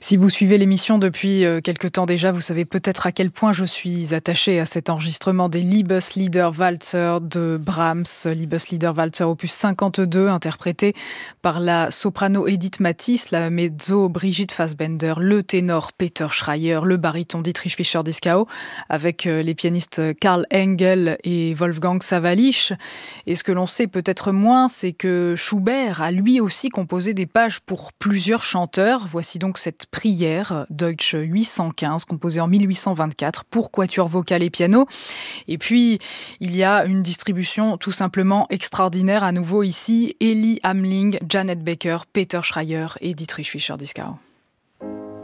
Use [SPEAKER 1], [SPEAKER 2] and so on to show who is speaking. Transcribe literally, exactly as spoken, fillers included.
[SPEAKER 1] Si vous suivez l'émission depuis euh, quelque temps déjà, vous savez peut-être à quel point je suis attachée à cet enregistrement des Liebeslieder-Walzer de Brahms, Liebeslieder-Walzer opus cinquante-deux, interprété par la soprano Edith Matisse, la mezzo Brigitte Fassbender, le ténor Peter Schreier, le baryton Dietrich Fischer-Dieskau, avec euh, les pianistes Karl Engel et Wolfgang Sawallisch. Et ce que l'on sait peut-être moins, c'est que Schubert a lui aussi composé des pages pour plusieurs chanteurs. Voici donc cette prière, Deutsch huit cent quinze, composée en mille huit cent vingt-quatre pour quatuor vocal et piano. Et puis, il y a une distribution tout simplement extraordinaire à nouveau ici. Elie Hamling, Janet Becker, Peter Schreier et Dietrich Fischer-Dieskau.